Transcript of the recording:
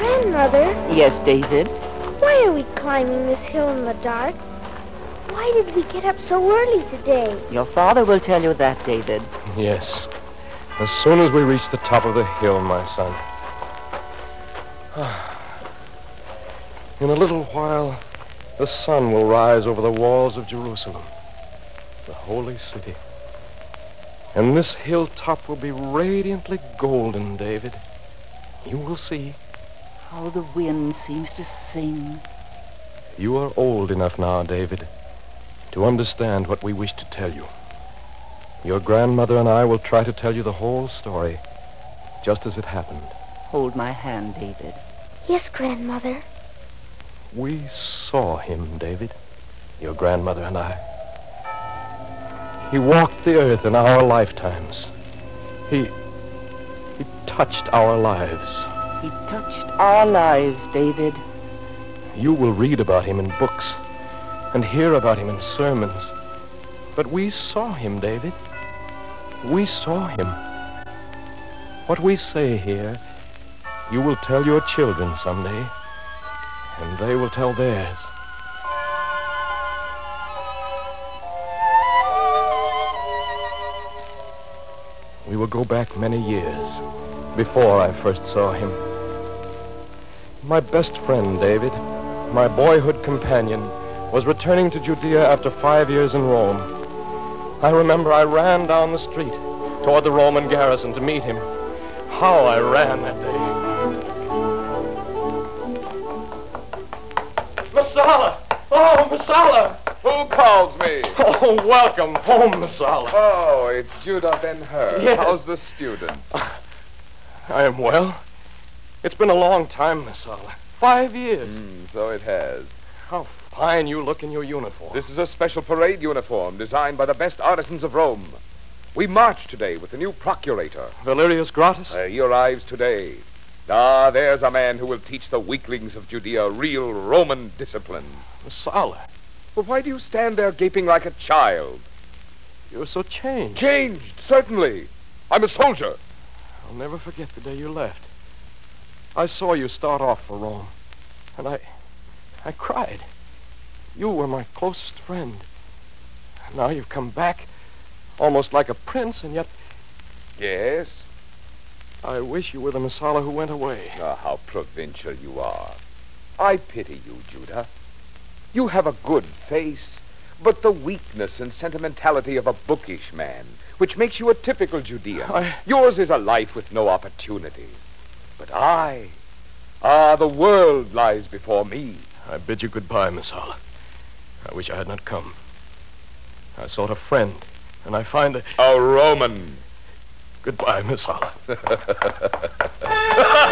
Grandmother, Yes, David? why are we climbing this hill in the dark? Why did we get up so early today? Your father will tell you that, David. Yes. As soon as we reach the top of the hill, my son. In a little while, the sun will rise over the walls of Jerusalem, the holy city. And this hilltop will be radiantly golden, David. You will see. How the wind seems to sing. You are old enough now, David, to understand what we wish to tell you. Your grandmother and I will try to tell you the whole story, just as it happened. Hold my hand, David. Yes, Grandmother. We saw him, David, your grandmother and I. He walked the earth in our lifetimes. He touched our lives. He touched our lives, David. You will read about him in books and hear about him in sermons. But we saw him, David. We saw him. What we say here, you will tell your children someday, and they will tell theirs. We will go back many years before I first saw him. My best friend, David, my boyhood companion, was returning to Judea after 5 years in Rome. I remember I ran down the street toward the Roman garrison to meet him. How I ran that day. Messala! Oh, Messala! Who calls me? Oh, welcome home, Messala. Oh, it's Judah Ben-Hur. Yes. How's the student? I am well. It's been a long time, Messala. 5 years. So it has. How fine you look in your uniform. This is a special parade uniform designed by the best artisans of Rome. We march today with the new procurator. Valerius Gratus? He arrives today. Ah, there's a man who will teach the weaklings of Judea real Roman discipline. Messala, But why do you stand there gaping like a child? you're so changed. Changed, certainly. I'm a soldier. I'll never forget the day you left. I saw you start off for Rome, and I cried. You were my closest friend. Now you've come back, almost like a prince, and yet Yes? I wish you were the Messala who went away. Ah, how provincial you are. I pity you, Judah. You have a good face, but the weakness and sentimentality of a bookish man, which makes you a typical Judean. Yours is a life with no opportunities. But the world lies before me. I bid you goodbye, Messala. I wish I had not come. I sought a friend, and I find A Roman. Goodbye, Messala.